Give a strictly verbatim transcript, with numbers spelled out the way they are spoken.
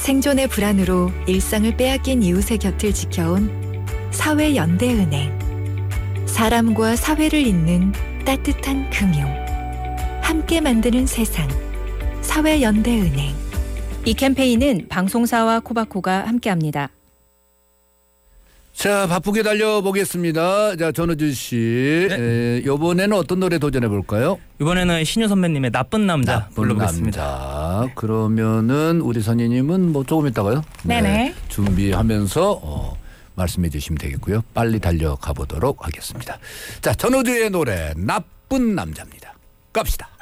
생존의 불안으로 일상을 빼앗긴 이웃의 곁을 지켜온 사회연대은행. 사람과 사회를 잇는 따뜻한 금융. 함께 만드는 세상. 사회연대은행. 이 캠페인은 방송사와 코바코가 함께합니다. 자, 바쁘게 달려보겠습니다. 자, 전우준 씨. 네. 에, 이번에는 어떤 노래 도전해볼까요? 이번에는 신유 선배님의 나쁜 남자 나쁜 불러보겠습니다. 남자. 그러면은 우리 선생님은 뭐 조금 있다가요? 네네. 준비하면서 어, 말씀해 주시면 되겠고요. 빨리 달려가 보도록 하겠습니다. 자, 전우주의 노래 나쁜 남자입니다. 갑시다.